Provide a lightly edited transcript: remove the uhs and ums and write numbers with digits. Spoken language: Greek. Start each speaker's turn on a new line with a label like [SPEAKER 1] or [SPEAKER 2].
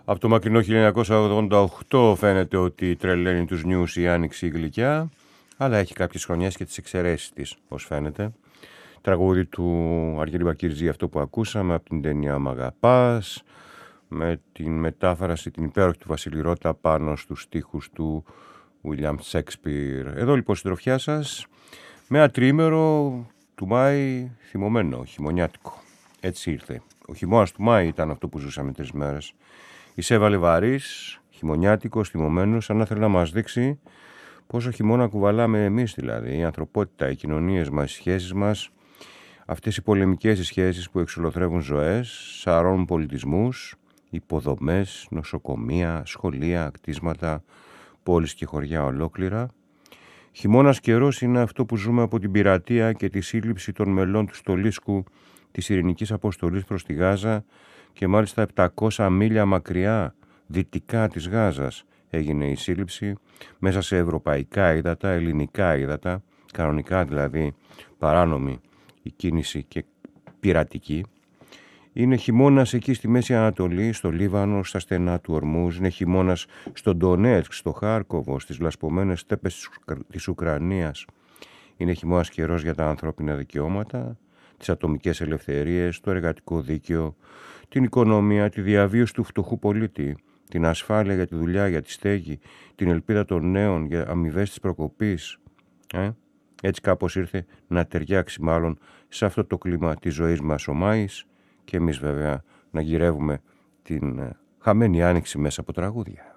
[SPEAKER 1] Από το μακρινό 1988 φαίνεται ότι τρελαίνει τους νιούς η άνοιξη η γλυκιά, αλλά έχει κάποιες χρονιές και τις εξαιρέσεις της, ως φαίνεται. Τραγούδι του Αργύρη Μπακυρτζή, αυτό που ακούσαμε από την ταινία «Μ' αγαπάς», με την μετάφραση την υπέροχη του Βασίλη Ρώτα πάνω στους στίχους του William Shakespeare. Εδώ λοιπόν συντροφιά σας με ένα τριήμερο του Μάη θυμωμένο, χειμωνιάτικο. Έτσι ήρθε. Ο χειμώνας του Μάη ήταν αυτό που ζούσαμε 3 μέρες. Εισέβαλε βαρύς, χειμωνιάτικος, θυμωμένος, σαν να θέλει να μας δείξει πόσο χειμώνα κουβαλάμε εμείς, δηλαδή η ανθρωπότητα, οι κοινωνίες μας, οι σχέσεις μας, αυτές οι πολεμικές σχέσεις που εξολοθρεύουν ζωές, σαρώνουν πολιτισμούς, υποδομές, νοσοκομεία, σχολεία, κτίσματα, πόλεις και χωριά ολόκληρα. Χειμώνας καιρός είναι αυτό που ζούμε από την πειρατεία και τη σύλληψη των μελών του Στολίσκου της Ειρηνικής Αποστολής προς τη Γάζα και μάλιστα 700 μίλια μακριά δυτικά της Γάζας έγινε η σύλληψη μέσα σε ευρωπαϊκά ύδατα, ελληνικά ύδατα, κανονικά δηλαδή παράνομη η κίνηση και πειρατική. Είναι χειμώνας εκεί στη Μέση Ανατολή, στο Λίβανο, στα στενά του Ορμούζ. Είναι χειμώνας στο Ντονέτσκ, στο Χάρκοβο, στις λασπωμένες στέπες της Ουκρανίας. Είναι χειμώνας καιρός για τα ανθρώπινα δικαιώματα, τις ατομικές ελευθερίες, το εργατικό δίκαιο, την οικονομία, τη διαβίωση του φτωχού πολίτη, την ασφάλεια για τη δουλειά, για τη στέγη, την ελπίδα των νέων για αμοιβές της προκοπής. Έτσι κάπως ήρθε να ταιριάξει μάλλον σε αυτό το κλίμα της ζωής μας ο Μάης και εμείς βέβαια να γυρεύουμε την χαμένη άνοιξη μέσα από τραγούδια.